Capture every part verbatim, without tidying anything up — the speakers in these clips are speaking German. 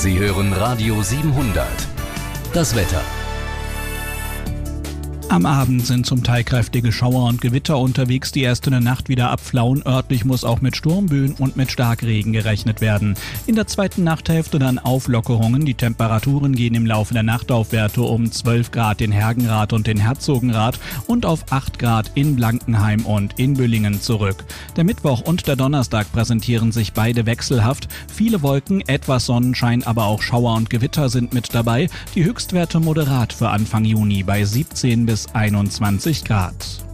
Sie hören Radio siebenhundert. Das Wetter. Am Abend sind zum Teil kräftige Schauer und Gewitter unterwegs, die erst in der Nacht wieder abflauen. Örtlich muss auch mit Sturmböen und mit Starkregen gerechnet werden. In der zweiten Nachthälfte dann Auflockerungen. Die Temperaturen gehen im Laufe der Nacht auf Werte um zwölf Grad in Hergenrath und in Herzogenrath und auf acht Grad in Blankenheim und in Büllingen zurück. Der Mittwoch und der Donnerstag präsentieren sich beide wechselhaft. Viele Wolken, etwas Sonnenschein, aber auch Schauer und Gewitter sind mit dabei. Die Höchstwerte moderat für Anfang Juni bei siebzehn bis einundzwanzig Grad.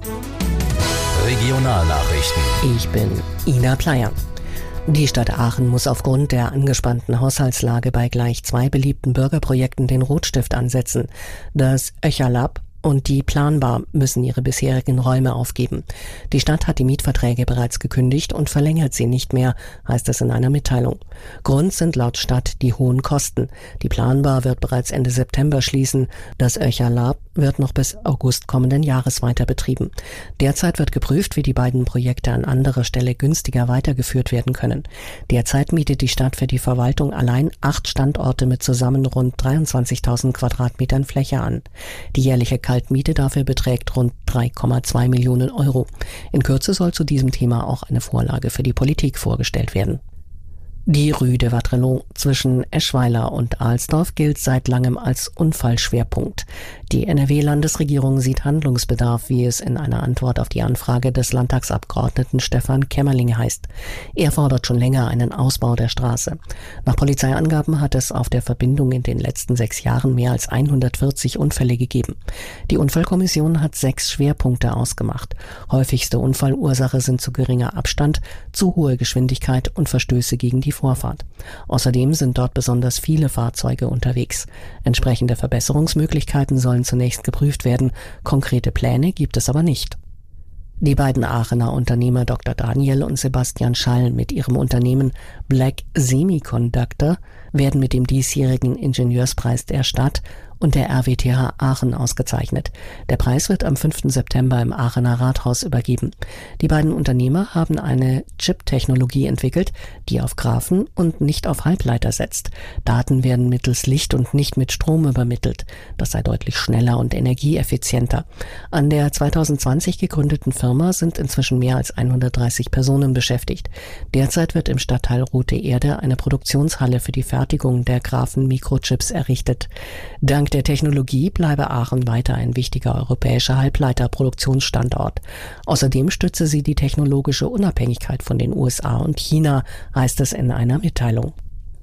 Regionalnachrichten. Ich bin Ina Pleyer. Die Stadt Aachen muss aufgrund der angespannten Haushaltslage bei gleich zwei beliebten Bürgerprojekten den Rotstift ansetzen. Das Öcherlab und die Planbar müssen ihre bisherigen Räume aufgeben. Die Stadt hat die Mietverträge bereits gekündigt und verlängert sie nicht mehr, heißt es in einer Mitteilung. Grund sind laut Stadt die hohen Kosten. Die Planbar wird bereits Ende September schließen. Das Öcherlab wird noch bis August kommenden Jahres weiter betrieben. Derzeit wird geprüft, wie die beiden Projekte an anderer Stelle günstiger weitergeführt werden können. Derzeit mietet die Stadt für die Verwaltung allein acht Standorte mit zusammen rund dreiundzwanzigtausend Quadratmetern Fläche an. Die jährliche Kaltmiete dafür beträgt rund drei Komma zwei Millionen Euro. In Kürze soll zu diesem Thema auch eine Vorlage für die Politik vorgestellt werden. Die Rue de Vatrelon zwischen Eschweiler und Alsdorf gilt seit langem als Unfallschwerpunkt. Die N R W-Landesregierung sieht Handlungsbedarf, wie es in einer Antwort auf die Anfrage des Landtagsabgeordneten Stefan Kämmerling heißt. Er fordert schon länger einen Ausbau der Straße. Nach Polizeiangaben hat es auf der Verbindung in den letzten sechs Jahren mehr als hundertvierzig Unfälle gegeben. Die Unfallkommission hat sechs Schwerpunkte ausgemacht. Häufigste Unfallursache sind zu geringer Abstand, zu hohe Geschwindigkeit und Verstöße gegen die Vorfahrt. Außerdem sind dort besonders viele Fahrzeuge unterwegs. Entsprechende Verbesserungsmöglichkeiten sollen zunächst geprüft werden. Konkrete Pläne gibt es aber nicht. Die beiden Aachener Unternehmer Doktor Daniel und Sebastian Schall mit ihrem Unternehmen Black Semiconductor werden mit dem diesjährigen Ingenieurspreis der Stadt und der R W T H Aachen ausgezeichnet. Der Preis wird am fünften September im Aachener Rathaus übergeben. Die beiden Unternehmer haben eine Chip-Technologie entwickelt, die auf Graphen und nicht auf Halbleiter setzt. Daten werden mittels Licht und nicht mit Strom übermittelt. Das sei deutlich schneller und energieeffizienter. An der zweitausendzwanzig gegründeten Firma sind inzwischen mehr als hundertdreißig Personen beschäftigt. Derzeit wird im Stadtteil Rote Erde eine Produktionshalle für die Fertigung der Graphen-Mikrochips errichtet. Dank der Technologie bleibe Aachen weiter ein wichtiger europäischer Halbleiterproduktionsstandort. Außerdem stütze sie die technologische Unabhängigkeit von den U S A und China, heißt es in einer Mitteilung.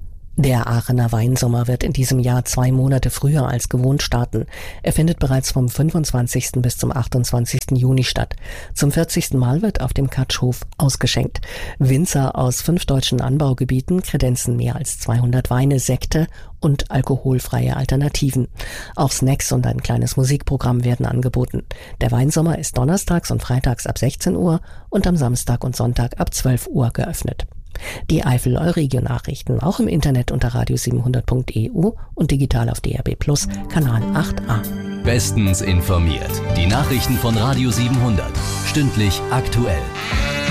Der Aachener Weinsommer wird in diesem Jahr zwei Monate früher als gewohnt starten. Er findet bereits vom fünfundzwanzigsten bis zum achtundzwanzigsten Juni statt. Zum vierzigsten Mal wird auf dem Katschhof ausgeschenkt. Winzer aus fünf deutschen Anbaugebieten kredenzen mehr als zweihundert Weine, Sekte und alkoholfreie Alternativen. Auch Snacks und ein kleines Musikprogramm werden angeboten. Der Weinsommer ist donnerstags und freitags ab sechzehn Uhr und am Samstag und Sonntag ab zwölf Uhr geöffnet. Die Eifel-Euregio-Nachrichten auch im Internet unter radio siebenhundert punkt e u und digital auf D R B Plus, Kanal acht a. Bestens informiert. Die Nachrichten von Radio siebenhundert. Stündlich aktuell.